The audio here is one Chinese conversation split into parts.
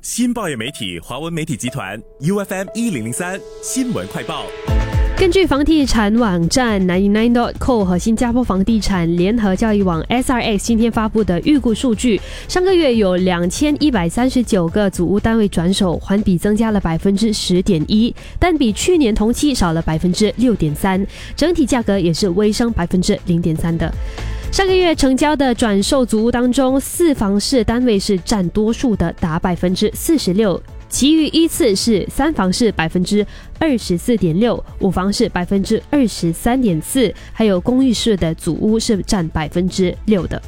新报业媒体华文媒体集团 UFM 1003新闻快报。 根据房地产网站 99.co 和新加坡房地产联合交易网 SRX 今天发布的预估数据，上个月有2139个组屋单位转手，环比增加了 10.1%， 但比去年同期少了 6.3%， 整体价格也是微升 0.3% 的。上个月成交的转售组屋当中，4房式单位是占多数的，达 46%， 其余依次是3房式 24.6%， 5房式 23.4%， 还有公寓式的组屋是占 6% 的。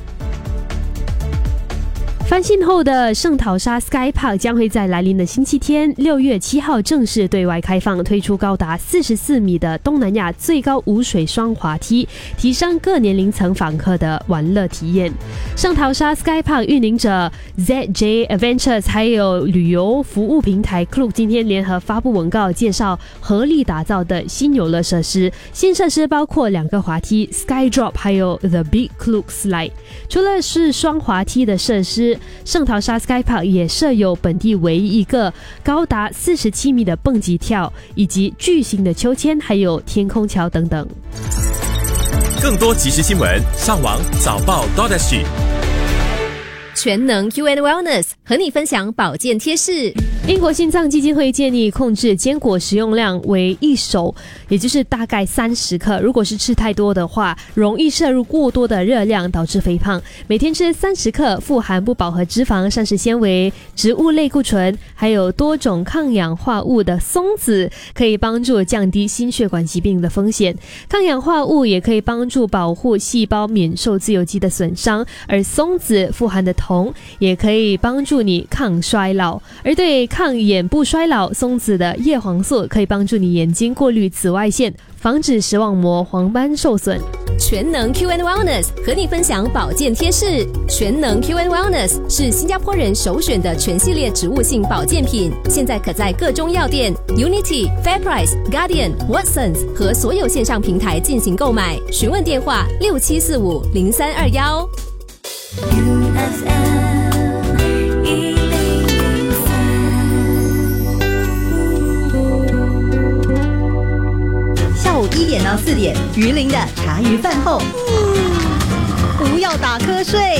翻新后的圣淘沙 Sky Park 将会在来临的星期天6月7号正式对外开放，推出高达44米的东南亚最高无水双滑梯，提升各年龄层访客的玩乐体验。圣淘沙 Sky Park 运营者 ZJ Adventures 还有旅游服务平台 Klook 今天联合发布文告，介绍合力打造的新游乐设施。新设施包括2个滑梯 Sky Drop 还有 The Big Klook Slide。除了是双滑梯的设施，圣淘沙 Sky Park 也设有本地唯一一个高达47米的蹦极跳，以及巨型的秋千，还有天空桥等等。 更多即时新闻，上网早报 .SG。 全能 Q&Wellness 和你分享保健贴士。 英国心脏基金会建议控制坚果食用量为1手，也就是大概30克。如果是吃太多的话，容易摄入过多的热量，导致肥胖。每天吃30克富含不饱和脂肪、膳食纤维、植物类固醇，还有多种抗氧化物的松子，可以帮助降低心血管疾病的风险。抗氧化物也可以帮助保护细胞免受自由基的损伤，而松子富含的铜也可以帮助你抗衰老。而对抗眼部衰老，松子的叶黄素可以帮助你眼睛过滤紫外线，防止视网膜黄斑受损。 全能 Q&Wellness 和你分享保健贴士。全能 Q&Wellness 是新加坡人首选的全系列植物性保健品，现在可在各中药店、Unity、FairPrice、Guardian、Watsons 和所有线上平台进行购买。询问电话67450321。 下午1点到4点，鱼鳞的茶余饭后，不要打瞌睡。